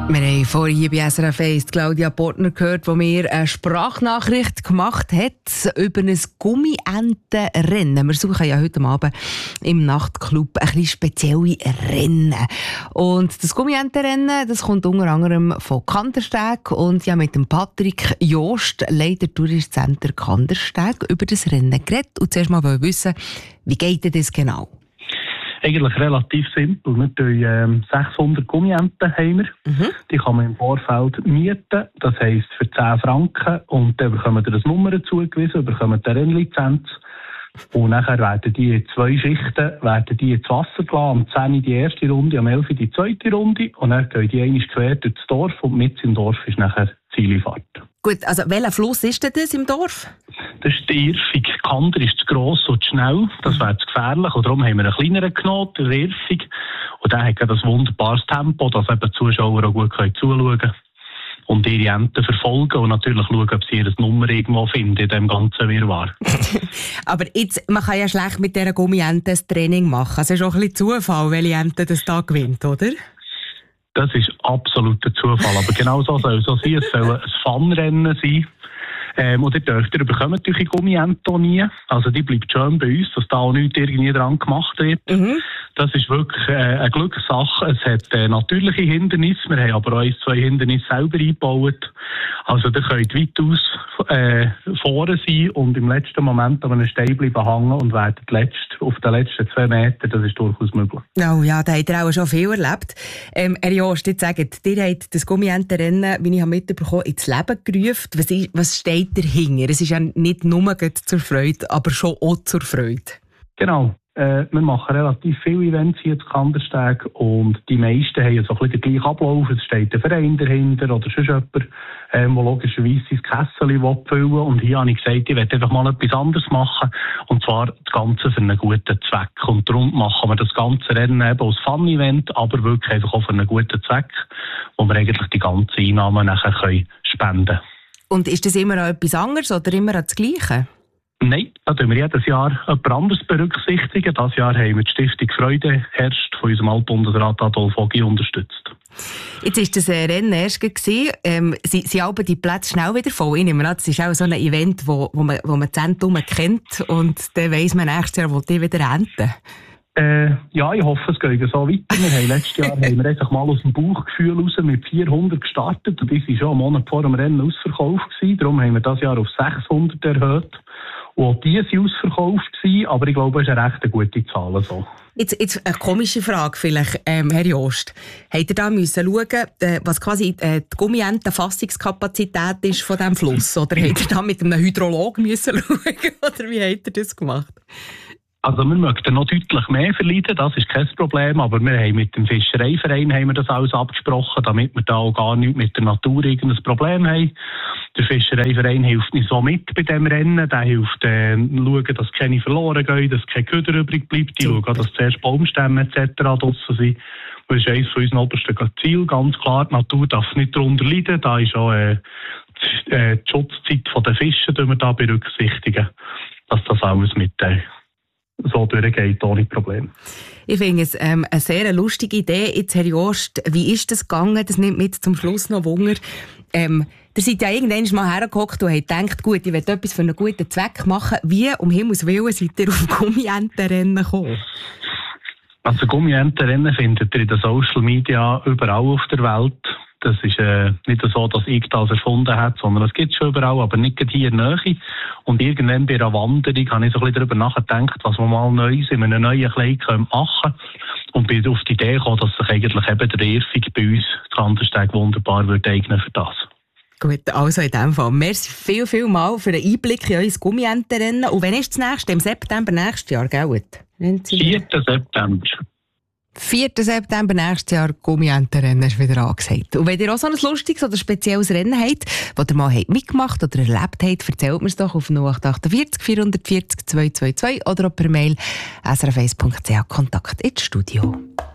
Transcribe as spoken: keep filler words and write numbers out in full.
Wir haben vorhin hier bei S R F eins Claudia Portner gehört, die mir eine Sprachnachricht gemacht hat über ein Gummientenrennen. Wir suchen ja heute Abend im Nachtclub ein bisschen spezielle Rennen. Und das Gummientenrennen, das kommt unter anderem von Kandersteg und ja mit dem Patrick Jost, Leiter Touristcenter Kandersteg, über das Rennen geredet. Und zuerst mal wissen, wie geht denn das genau? Eigentlich relativ simpel. Wir tun ähm, sechshundert Gummienten haben wir. Mhm. Die kann man im Vorfeld mieten. Das heisst für zehn Franken. Und dann bekommen wir eine Nummer zugewiesen, bekommen eine Rennlizenz. Und nachher werden die in zwei Schichten werden die ins Wasser gelassen. Am zehn Uhr die erste Runde, am elf Uhr die zweite Runde. Und dann gehen die einmal quer durch das Dorf. Und mit im Dorf ist nachher Zielfahrt. Gut, also welcher Fluss ist denn das im Dorf? Das ist die Irfig. Kander ist zu gross und zu schnell. Das wäre zu gefährlich. Und darum haben wir einen kleineren genommen, der Irfig. Und der hat ein wunderbares Tempo, dass eben die Zuschauer auch gut zuschauen können. Und ihre Enten verfolgen und natürlich schauen, ob sie ihre Nummer irgendwo finden in dem ganzen Wirrwarr. Aber jetzt, man kann ja schlecht mit dieser Gummiente ein Training machen. Es ist auch ein bisschen Zufall, welche Ente das da gewinnt, oder? Das ist absoluter Zufall. Aber genau so soll es so sein. Es soll ein Funrennen sein. Ähm, und ihr dürft, ihr bekommt eure Gummiente nie. Also die bleibt schön bei uns, dass da auch nichts irgendwie dran gemacht wird. Mhm. Das ist wirklich äh, eine Glückssache. Es hat äh, natürliche Hindernisse. Wir haben aber auch ein, zwei Hindernisse selber eingebaut. Also ihr könnt weitaus äh, vorne sein und im letzten Moment an einem Stein bleiben hängen und werden letzt, auf den letzten zwei Metern. Das ist durchaus möglich. Oh ja, da habt ihr auch schon viel erlebt. Ähm, Herr Jost, jetzt sagt, ihr habt das Gummientenrennen, wie ich mitbekommen habe, ins Leben gerufen. Was, ist, was steht dahinter? Es ist ja nicht nur zur Freude, aber schon auch zur Freude. Genau. Äh, wir machen relativ viele Events hier zu Kandersteg und die meisten haben so ein bisschen den gleichen Ablauf. Es steht ein Verein dahinter oder sonst jemand, ähm, der logischerweise sein Kessel füllen will. Und hier habe ich gesagt, ich möchte einfach mal etwas anderes machen. Und zwar das Ganze für einen guten Zweck. Und darum machen wir das ganze Rennen eben als Fun-Event, aber wirklich einfach auch für einen guten Zweck, wo wir eigentlich die ganzen Einnahmen nachher können spenden können. Und ist das immer an etwas anderes oder immer an das Gleiche? Nein, da tun wir jedes Jahr etwas anderes berücksichtigen. Dieses Jahr haben wir die Stiftung Freude herrscht von unserem Altbundesrat Adolf Ogi unterstützt. Jetzt war das Rennen erst gewesen. Ähm, sie, sie haben die Plätze schnell wieder voll. Ich nehme an, das ist auch so ein Event, wo, wo man, wo man die Zentrum kennt und dann weiss man nächstes Jahr, wo die wieder enden. Äh, ja, ich hoffe, es geht so weiter. Wir haben letztes Jahr haben wir einfach mal aus dem Bauchgefühl raus mit vierhundert gestartet und die waren schon einen Monat vor dem Rennen ausverkauft gewesen. Darum haben wir das Jahr auf sechshundert erhöht. Und auch die waren ausverkauft gewesen, aber ich glaube, es ist eine recht gute Zahl. So. Jetzt, jetzt eine komische Frage vielleicht, ähm, Herr Jost. Habt ihr da müssen schauen, äh, was quasi äh, die Gummientenfassungskapazität ist von diesem Fluss? Oder habt ihr da mit einem Hydrolog müssen schauen? Oder wie habt ihr das gemacht? Also wir möchten noch deutlich mehr verleiden, das ist kein Problem, aber wir haben mit dem Fischereiverein haben wir das alles abgesprochen, damit wir da auch gar nicht mit der Natur irgendein Problem haben. Der Fischereiverein hilft nicht so mit bei diesem Rennen, der hilft äh, schauen, dass keine verloren gehen, dass kein Köder übrig bleibt, die schauen, dass zuerst Baumstämme et cetera draussen sind. Das ist eines von unseren obersten Zielen, ganz klar, die Natur darf nicht darunter leiden, da ist auch äh, die, äh, die Schutzzeit der Fische, die wir da berücksichtigen, dass das alles mit äh, so durchgeht, ohne Problem. Ich finde es ähm, eine sehr lustige Idee. Jetzt, Herr Jost, wie ist das gegangen? Das nimmt mich zum Schluss noch Wunder. Ähm, ihr seid ja irgendwann mal hergehockt und habt gedacht, gut, ich will etwas für einen guten Zweck machen. Wie, um Himmels Willen, seid ihr auf Gummientenrennen gekommen? Also Gummientenrennen findet ihr in den Social Media überall auf der Welt. Das ist äh, nicht so, dass ich das erfunden habe, sondern es gibt es schon überall, aber nicht hier in der Nähe. Und irgendwann bei einer Wanderung habe ich so ein bisschen darüber nachgedacht, was man mal Neues in einem neuen Kleid machen können. Und bin auf die Idee gekommen, dass sich eigentlich eben der Irfig bei uns, Kandersteg, wunderbar würde eignen für das. Gut, also in dem Fall. Merci viel, viel mal für den Einblick in euer Gummientenrennen. Und wann ist das nächste? Im September nächstes Jahr, gell? vierten September. vierten September nächstes Jahr, Gummientenrennen ist wieder angesagt. Und wenn ihr auch so ein lustiges oder spezielles Rennen habt, das ihr mal mitgemacht oder erlebt habt, erzählt mir es doch auf null acht acht vier vier vier zwei zwei zwei oder per Mail s r f eins punkt c h Kontakt ins Studio.